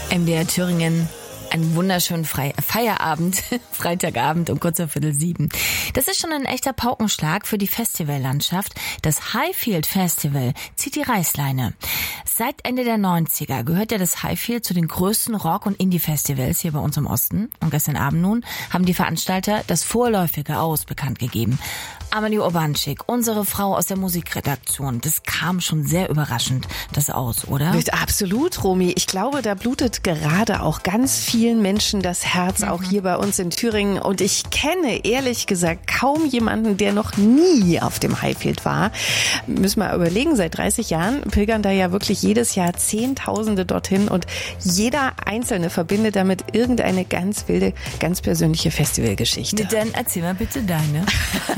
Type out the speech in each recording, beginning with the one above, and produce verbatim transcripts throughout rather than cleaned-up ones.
M D R Thüringen. Einen wunderschönen Fre- Feierabend, Freitagabend um kurz vor Viertel sieben. Das ist schon ein echter Paukenschlag für die Festivallandschaft. Das Highfield Festival zieht die Reißleine. Seit Ende der neunziger gehört ja das Highfield zu den größten Rock- und Indie-Festivals hier bei uns im Osten. Und gestern Abend nun haben die Veranstalter das vorläufige Aus bekannt gegeben. Amelie Urbanczyk, unsere Frau aus der Musikredaktion, das kam schon sehr überraschend, das Aus, oder? Absolut, Romy. Ich glaube, da blutet gerade auch ganz vielen Menschen das Herz, mhm. auch hier bei uns in Thüringen. Und ich kenne ehrlich gesagt kaum jemanden, der noch nie auf dem Highfield war. Müssen wir überlegen, seit dreißig Jahren pilgern da ja wirklich jedes Jahr Zehntausende dorthin und jeder Einzelne verbindet damit irgendeine ganz wilde, ganz persönliche Festivalgeschichte. Nee, dann erzähl mal bitte deine.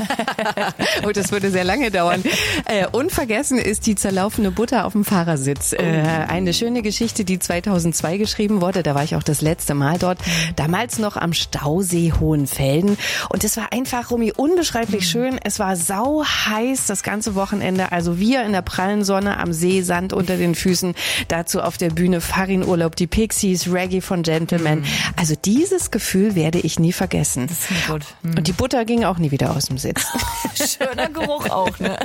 Und das würde sehr lange dauern. Äh, unvergessen ist die zerlaufene Butter auf dem Fahrersitz. Äh, eine schöne Geschichte, die zweitausendzwei geschrieben wurde. Da war ich auch das letzte Mal dort. Damals noch am Stausee Hohenfelden. Und es war einfach, Romy, unbeschreiblich mhm. schön. Es war sau heiß das ganze Wochenende. Also wir in der prallen Sonne am See, Sand unter den Füßen. Dazu auf der Bühne Farin-Urlaub, die Pixies, Reggae von Gentleman. Mhm. Also dieses Gefühl werde ich nie vergessen. Das ist gut. Mhm. Und die Butter ging auch nie wieder aus dem Sitz. Schöner Geruch auch, ne?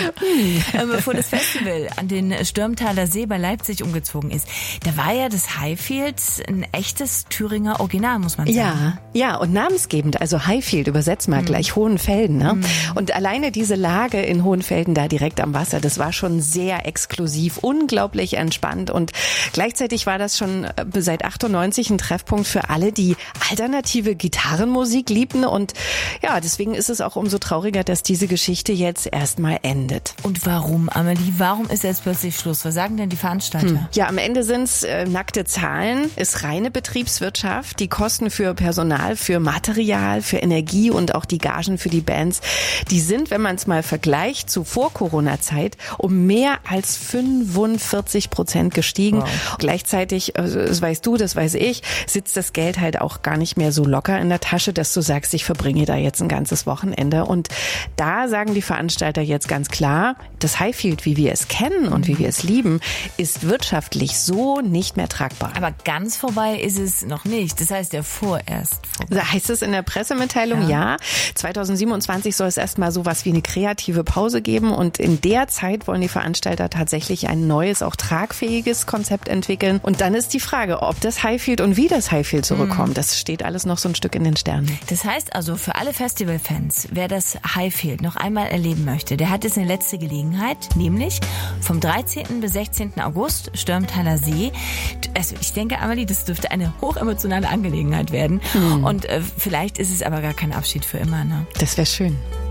Ja. Bevor das Festival an den Stürmtaler See bei Leipzig umgezogen ist, da war ja das Highfield ein echtes Thüringer Original, muss man sagen. Ja, ja, und namensgebend, also Highfield, übersetzt mal mhm. gleich Hohenfelden, ne? Mhm. Und alleine diese Lage in Hohenfelden da direkt am Wasser, das war schon sehr exklusiv, unglaublich entspannt und gleichzeitig war das schon seit achtundneunzig ein Treffpunkt für alle, die alternative Gitarrenmusik liebten und ja, deswegen ist es auch umso trauriger, dass diese Geschichte jetzt erstmal endet. Und warum, Amelie? Warum ist jetzt plötzlich Schluss? Was sagen denn die Veranstalter? Hm. Ja, am Ende sind's äh, nackte Zahlen, ist reine Betriebswirtschaft. Die Kosten für Personal, für Material, für Energie und auch die Gagen für die Bands, die sind, wenn man es mal vergleicht zu Vor-Corona-Zeit, um mehr als fünfundvierzig Prozent gestiegen. Wow. Gleichzeitig, also das weißt du, das weiß ich, sitzt das Geld halt auch gar nicht mehr so locker in der Tasche, dass du sagst, ich verbringe da jetzt ein ganzes Wochenende. Und da sagen die Veranstalter jetzt ganz klar, das Highfield, wie wir es kennen und wie wir es lieben, ist wirtschaftlich so nicht mehr tragbar. Aber ganz vorbei ist es noch nicht. Das heißt ja vorerst vorbei. Da heißt es in der Pressemitteilung, ja. ja. zweitausendsiebenundzwanzig soll es erstmal sowas wie eine kreative Pause geben und in der Zeit wollen die Veranstalter tatsächlich ein neues, auch tragfähiges Konzept entwickeln. Und dann ist die Frage, ob das Highfield und wie das Highfield zurückkommt. Mhm. Das steht alles noch so ein Stück in den Sternen. Das heißt also für alle Festivalfans, wer das Highfield noch einmal erleben möchte, der hat jetzt eine letzte Gelegenheit, nämlich vom dreizehnten bis sechzehnten August, Stürmtaler See. Also ich denke, Amelie, das dürfte eine hochemotionale Angelegenheit werden. Mhm. Und äh, vielleicht ist es aber gar kein Abschied für immer, ne? Das wäre schön.